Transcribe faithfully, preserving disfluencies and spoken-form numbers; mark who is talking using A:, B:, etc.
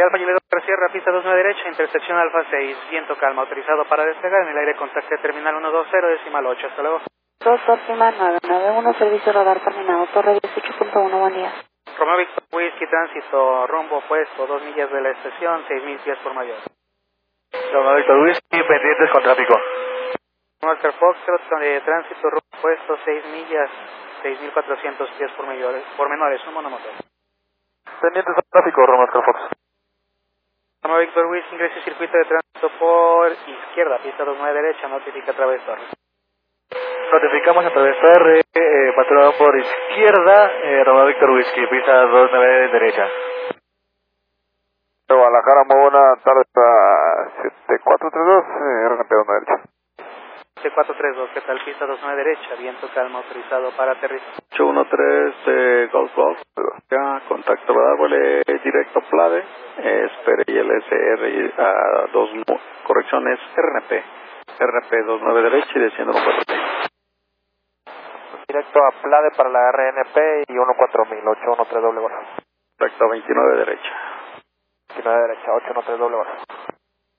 A: Charlie Alfa, Julieta Sierra, pista dos nueve derecha, intersección Alfa seis, viento calma, autorizado para despegar, en el aire contacte terminal uno dos cero, decimal ocho, hasta luego.
B: dos, décima nueve nueve uno, servicio radar terminado, torre dieciocho punto uno, buen día.
A: Romeo Victor Whisky, tránsito, rumbo opuesto, dos millas de la estación, seis mil pies por mayor.
C: Romeo Victor Whisky, pendientes con tráfico.
A: Oscar Foxtrot, de tránsito, rumbo opuesto, seis millas, seis mil cuatrocientos pies por menores, por menores, un monomotor.
C: Pendientes con tráfico, Romeo Oscar Fox.
A: Romeo Victor Whisky, ingresa y circuito de tránsito por izquierda, pista dos nueve derecha, notifica a través torre.
C: Notificamos a través torre, eh, patrón por izquierda, eh, Romeo Victor Whisky, pista dos nueve derecha.
D: Guadalajara, muy buena tarde, siete cuatro tres dos, eh, R N P dos derecha.
A: siete cuatro tres dos, ¿qué tal? Pista dos nueve derecha, viento calma, autorizado para aterrizar.
D: ocho uno tres, eh, Golf Golf, ya, contacto radar, vuele directo Plade, eh, espere y el S R a dos, correcciones R N P, R N P dos nueve derecha y desciendo uno cuatro mil.
C: Directo a Plade para la R N P y uno cuatro mil, ocho uno tres doble bajo.
D: Correcto veintinueve derecha.
C: veintinueve derecha, ocho uno tres doble bajo.